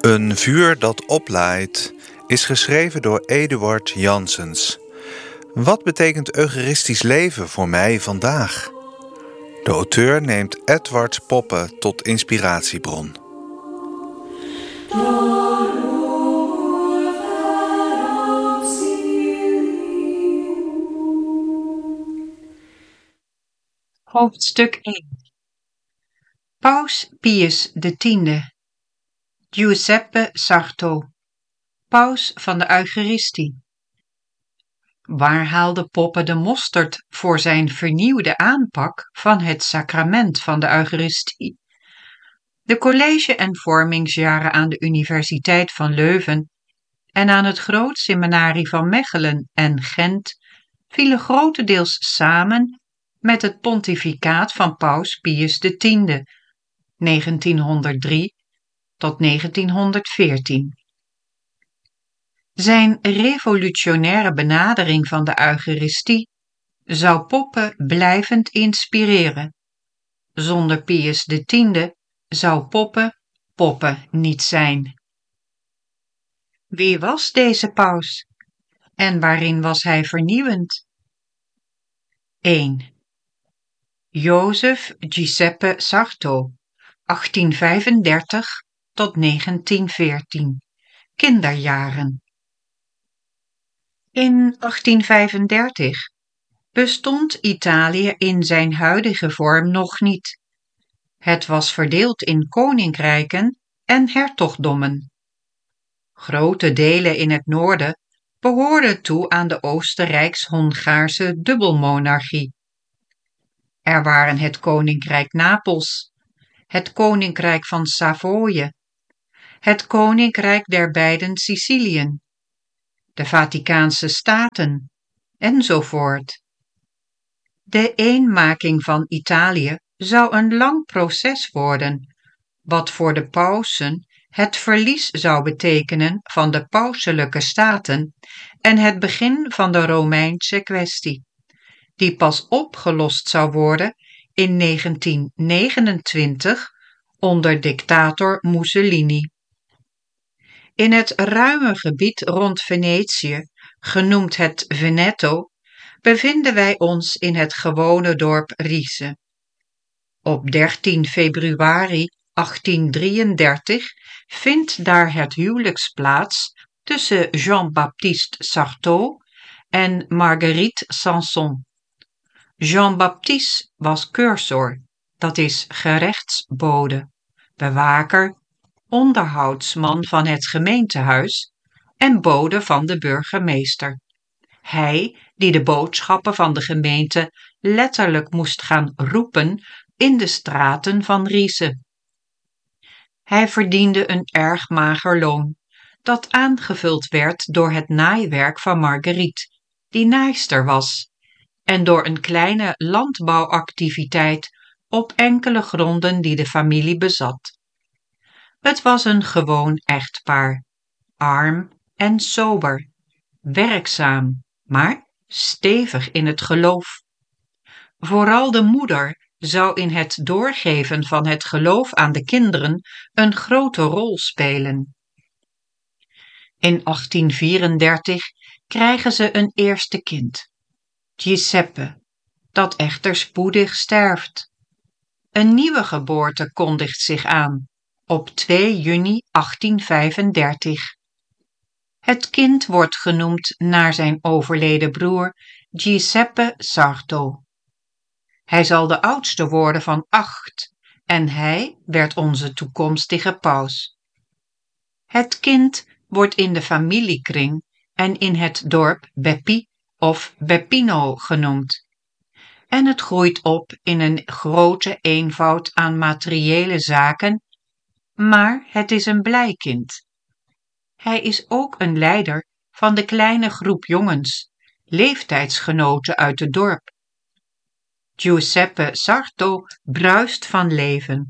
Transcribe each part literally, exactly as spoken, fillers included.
Een vuur dat oplaait is geschreven door Eduard Janssens. Wat betekent eucharistisch leven voor mij vandaag? De auteur neemt Edward Poppe tot inspiratiebron. Hoofdstuk één. Paus Pius X, Giuseppe Sarto, paus van de Eucharistie. Waar haalde Poppe de mosterd voor zijn vernieuwde aanpak van het sacrament van de Eucharistie? De college- en vormingsjaren aan de Universiteit van Leuven en aan het Groot Seminarie van Mechelen en Gent vielen grotendeels samen met het pontificaat van Paus Pius X, negentienhonderddrie tot negentienhonderdveertien. Zijn revolutionaire benadering van de Eucharistie zou Poppe blijvend inspireren. Zonder Pius X zou Poppe Poppe niet zijn. Wie was deze paus? En waarin was hij vernieuwend? één. Jozef Giuseppe Sarto, achttienvijfendertig tot negentienveertien. Kinderjaren. In achttienvijfendertig bestond Italië in zijn huidige vorm nog niet. Het was verdeeld in koninkrijken en hertogdommen. Grote delen in het noorden behoorden toe aan de Oostenrijks-Hongaarse dubbelmonarchie. Er waren het koninkrijk Napels, het koninkrijk van Savoie, het koninkrijk der beiden Siciliën, de Vaticaanse Staten, enzovoort. De eenmaking van Italië zou een lang proces worden, wat voor de pausen het verlies zou betekenen van de pauselijke staten en het begin van de Romeinse kwestie, die pas opgelost zou worden in negentien negenentwintig onder dictator Mussolini. In het ruime gebied rond Venetië, genoemd het Veneto, bevinden wij ons in het gewone dorp Riese. Op dertien februari achttiendrieëndertig vindt daar het huwelijks plaats tussen Jean-Baptiste Sarto en Marguerite Sanson. Jean-Baptiste was cursor, dat is gerechtsbode, bewaker, onderhoudsman van het gemeentehuis en bode van de burgemeester. Hij die de boodschappen van de gemeente letterlijk moest gaan roepen in de straten van Riese. Hij verdiende een erg mager loon, dat aangevuld werd door het naaiwerk van Marguerite, die naaister was, en door een kleine landbouwactiviteit op enkele gronden die de familie bezat. Het was een gewoon echtpaar, arm en sober, werkzaam, maar stevig in het geloof. Vooral de moeder zou in het doorgeven van het geloof aan de kinderen een grote rol spelen. In achttien vierendertig krijgen ze een eerste kind, Giuseppe, dat echter spoedig sterft. Een nieuwe geboorte kondigt zich aan, op twee juni achttienvijfendertig. Het kind wordt genoemd naar zijn overleden broer Giuseppe Sarto. Hij zal de oudste worden van acht en hij werd onze toekomstige paus. Het kind wordt in de familiekring en in het dorp Beppi of Beppino genoemd. En het groeit op in een grote eenvoud aan materiële zaken, maar het is een blij kind. Hij is ook een leider van de kleine groep jongens, leeftijdsgenoten uit het dorp. Giuseppe Sarto bruist van leven.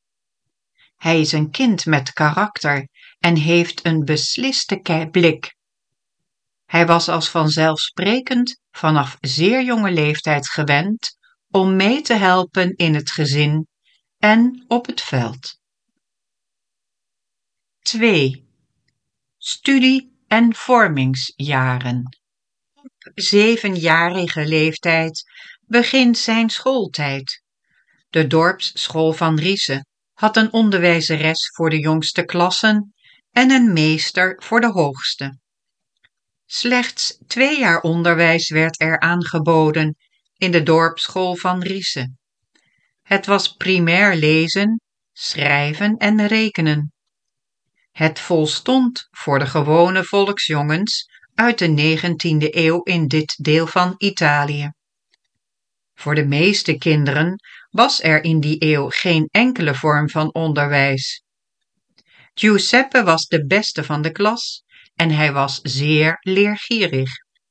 Hij is een kind met karakter en heeft een besliste blik. Hij was als vanzelfsprekend vanaf zeer jonge leeftijd gewend om mee te helpen in het gezin en op het veld. twee. Studie- en vormingsjaren. Op zevenjarige leeftijd begint zijn schooltijd. De dorpsschool van Rieze had een onderwijzeres voor de jongste klassen en een meester voor de hoogste. Slechts twee jaar onderwijs werd er aangeboden in de dorpsschool van Rieze. Het was primair lezen, schrijven en rekenen. Het volstond voor de gewone volksjongens uit de negentiende eeuw in dit deel van Italië. Voor de meeste kinderen was er in die eeuw geen enkele vorm van onderwijs. Giuseppe was de beste van de klas en hij was zeer leergierig.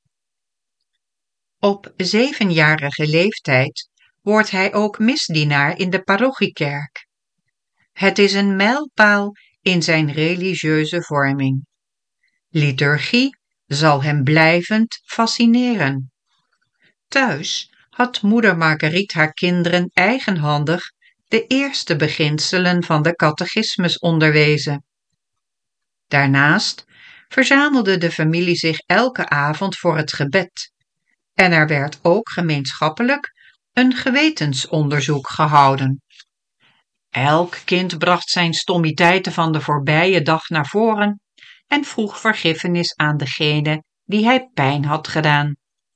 Op zevenjarige leeftijd wordt hij ook misdienaar in de parochiekerk. Het is een mijlpaal in zijn religieuze vorming. Liturgie zal hem blijvend fascineren. Thuis had moeder Marguerite haar kinderen eigenhandig de eerste beginselen van de catechismus onderwezen. Daarnaast verzamelde de familie zich elke avond voor het gebed en er werd ook gemeenschappelijk een gewetensonderzoek gehouden. Elk kind bracht zijn stommiteiten van de voorbije dag naar voren en vroeg vergiffenis aan degene die hij pijn had gedaan.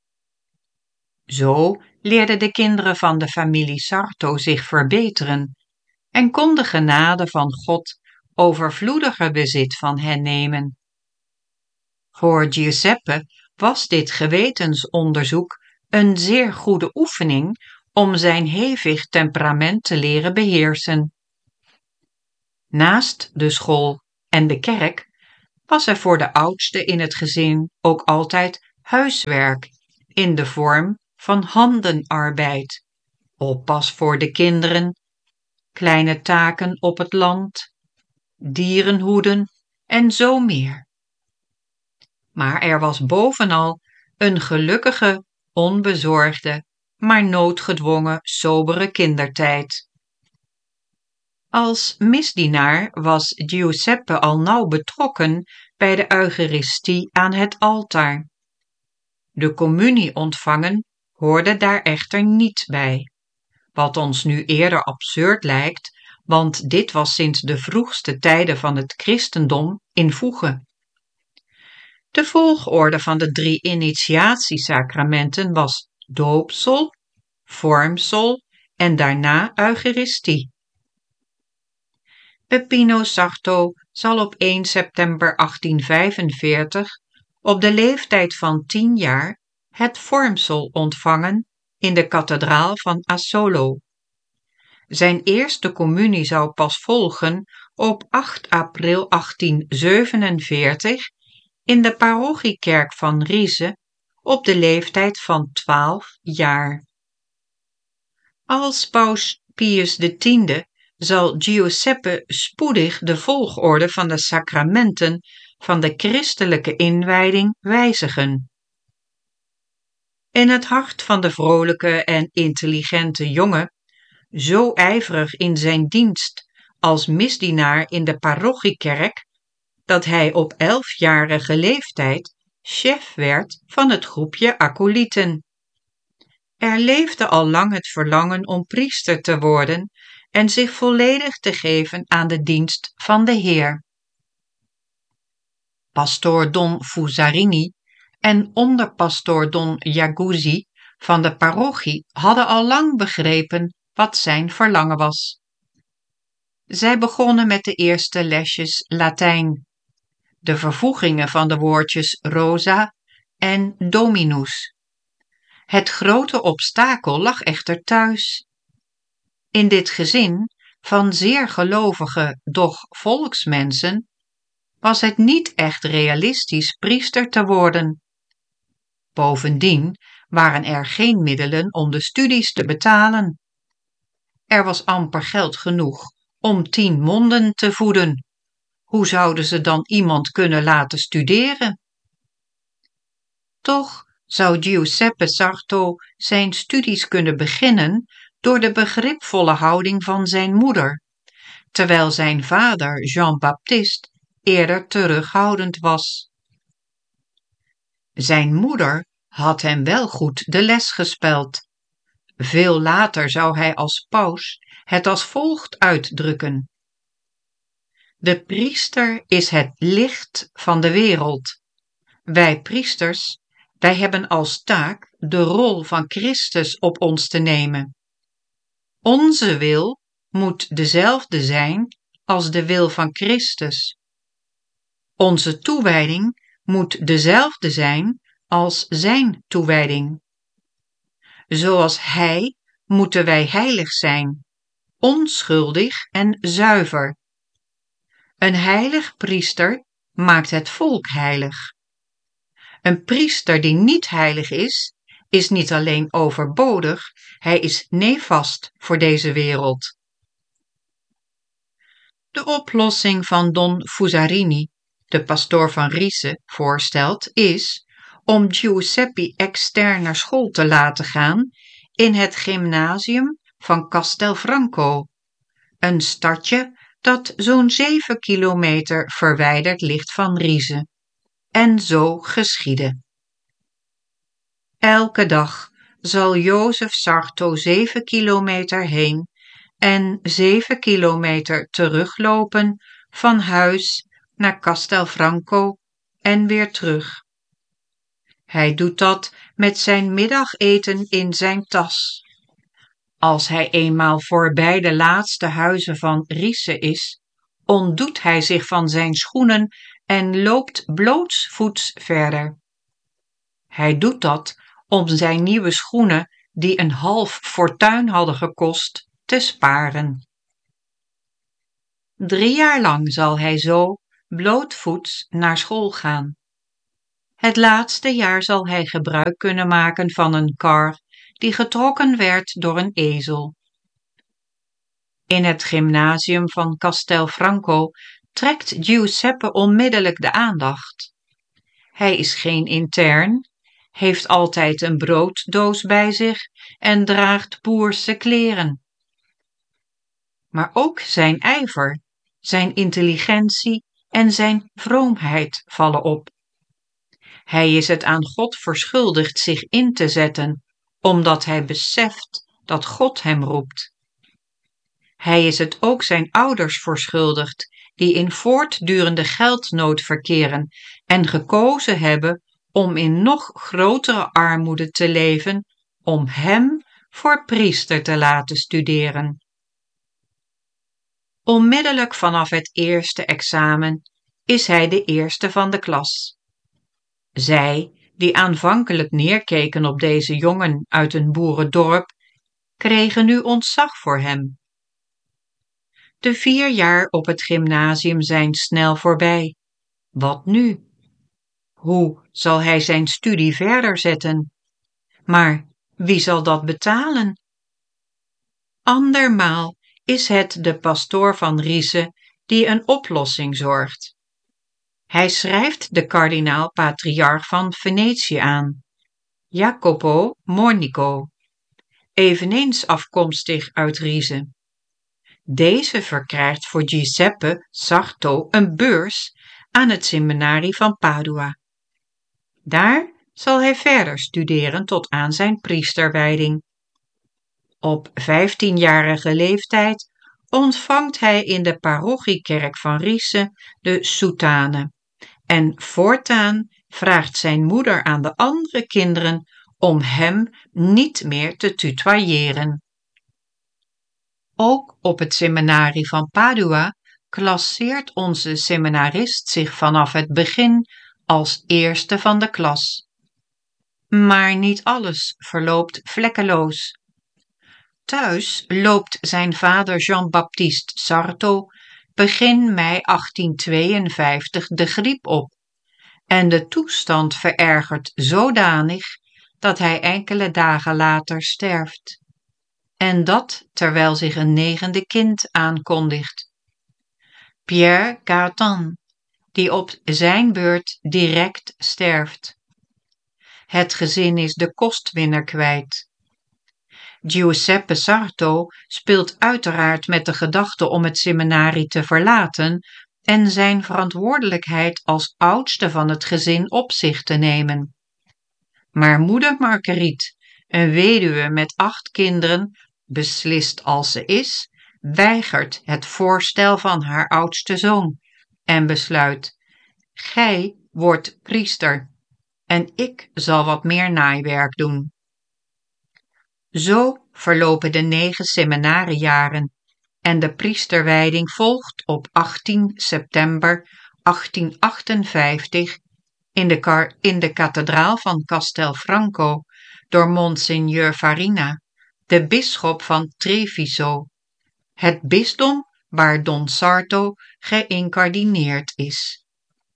Zo leerden de kinderen van de familie Sarto zich verbeteren en kon de genade van God overvloediger bezit van hen nemen. Voor Giuseppe was dit gewetensonderzoek een zeer goede oefening om zijn hevig temperament te leren beheersen. Naast de school en de kerk was er voor de oudste in het gezin ook altijd huiswerk in de vorm van handenarbeid, oppas voor de kinderen, kleine taken op het land, dierenhoeden en zo meer. Maar er was bovenal een gelukkige, onbezorgde, maar noodgedwongen sobere kindertijd. Als misdienaar was Giuseppe al nauw betrokken bij de eucharistie aan het altaar. De communie ontvangen hoorde daar echter niet bij, wat ons nu eerder absurd lijkt, want dit was sinds de vroegste tijden van het christendom in voege. De volgorde van de drie initiatiesacramenten was doopsel, vormsel en daarna eucharistie. Peppino Sarto zal op één september achttienvijfenveertig op de leeftijd van tien jaar het vormsel ontvangen in de kathedraal van Asolo. Zijn eerste communie zou pas volgen op acht april achttienzevenenveertig in de parochiekerk van Rieze op de leeftijd van twaalf jaar. Als paus Pius X zal Giuseppe spoedig de volgorde van de sacramenten van de christelijke inwijding wijzigen. In het hart van de vrolijke en intelligente jongen, zo ijverig in zijn dienst als misdienaar in de parochiekerk, dat hij op elfjarige leeftijd chef werd van het groepje acolyten. Er leefde al lang het verlangen om priester te worden en zich volledig te geven aan de dienst van de Heer. Pastoor Don Fusarini en onderpastoor Don Jaguzzi van de parochie hadden al lang begrepen wat zijn verlangen was. Zij begonnen met de eerste lesjes Latijn, de vervoegingen van de woordjes Rosa en Dominus. Het grote obstakel lag echter thuis. In dit gezin van zeer gelovige, doch volksmensen was het niet echt realistisch priester te worden. Bovendien waren er geen middelen om de studies te betalen. Er was amper geld genoeg om tien monden te voeden. Hoe zouden ze dan iemand kunnen laten studeren? Toch zou Giuseppe Sarto zijn studies kunnen beginnen door de begripvolle houding van zijn moeder, terwijl zijn vader Jean-Baptiste eerder terughoudend was. Zijn moeder had hem wel goed de les gespeld. Veel later zou hij als paus het als volgt uitdrukken: de priester is het licht van de wereld. Wij priesters, wij hebben als taak de rol van Christus op ons te nemen. Onze wil moet dezelfde zijn als de wil van Christus. Onze toewijding moet dezelfde zijn als zijn toewijding. Zoals hij moeten wij heilig zijn, onschuldig en zuiver. Een heilig priester maakt het volk heilig. Een priester die niet heilig is, is niet alleen overbodig, hij is nefast voor deze wereld. De oplossing van Don Fusarini, de pastoor van Riese, voorstelt, is om Giuseppe extern naar school te laten gaan in het gymnasium van Castelfranco, een stadje dat zo'n zeven kilometer verwijderd ligt van Riese. En zo geschiedde. Elke dag zal Jozef Sarto zeven kilometer heen en zeven kilometer teruglopen van huis naar Castelfranco en weer terug. Hij doet dat met zijn middageten in zijn tas. Als hij eenmaal voorbij de laatste huizen van Riese is, ontdoet hij zich van zijn schoenen en loopt blootsvoets verder. Hij doet dat om zijn nieuwe schoenen, die een half fortuin hadden gekost, te sparen. Drie jaar lang zal hij zo blootvoets naar school gaan. Het laatste jaar zal hij gebruik kunnen maken van een kar die getrokken werd door een ezel. In het gymnasium van Castelfranco trekt Giuseppe onmiddellijk de aandacht. Hij is geen intern, heeft altijd een brooddoos bij zich en draagt boerse kleren. Maar ook zijn ijver, zijn intelligentie en zijn vroomheid vallen op. Hij is het aan God verschuldigd zich in te zetten, omdat hij beseft dat God hem roept. Hij is het ook zijn ouders verschuldigd, die in voortdurende geldnood verkeren en gekozen hebben om in nog grotere armoede te leven, om hem voor priester te laten studeren. Onmiddellijk vanaf het eerste examen is hij de eerste van de klas. Zij, die aanvankelijk neerkeken op deze jongen uit een boerendorp, kregen nu ontzag voor hem. De vier jaar op het gymnasium zijn snel voorbij. Wat nu? Hoe zal hij zijn studie verder zetten? Maar wie zal dat betalen? Andermaal is het de pastoor van Riese die een oplossing zorgt. Hij schrijft de kardinaal-patriarch van Venetië aan, Jacopo Mornico, eveneens afkomstig uit Riese. Deze verkrijgt voor Giuseppe Sarto een beurs aan het seminarie van Padua. Daar zal hij verder studeren tot aan zijn priesterwijding. Op vijftienjarige leeftijd ontvangt hij in de parochiekerk van Riese de soutane en voortaan vraagt zijn moeder aan de andere kinderen om hem niet meer te tutoyeren. Ook op het seminarie van Padua klasseert onze seminarist zich vanaf het begin als eerste van de klas. Maar niet alles verloopt vlekkeloos. Thuis loopt zijn vader Jean-Baptiste Sarto begin mei achttientweeënvijftig de griep op en de toestand verergert zodanig dat hij enkele dagen later sterft. En dat terwijl zich een negende kind aankondigt. Pierre Cartan, die op zijn beurt direct sterft. Het gezin is de kostwinner kwijt. Giuseppe Sarto speelt uiteraard met de gedachte om het seminarie te verlaten, en zijn verantwoordelijkheid als oudste van het gezin op zich te nemen. Maar moeder Marguerite, een weduwe met acht kinderen, beslist als ze is, weigert het voorstel van haar oudste zoon en besluit: gij wordt priester en ik zal wat meer naaiwerk doen. Zo verlopen de negen seminariejaren en de priesterwijding volgt op achttien september achttienhonderdachtenvijftig in de, kar- in de kathedraal van Castelfranco door Monsignor Farina, de bisschop van Treviso, het bisdom waar Don Sarto geïncardineerd is.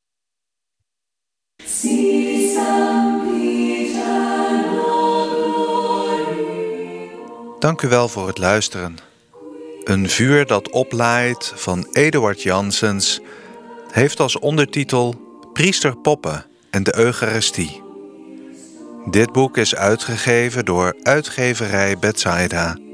Dank u wel voor het luisteren. Een vuur dat oplaait van Eduard Janssens heeft als ondertitel Priester Poppe en de Eucharistie. Dit boek is uitgegeven door uitgeverij Bethsaida.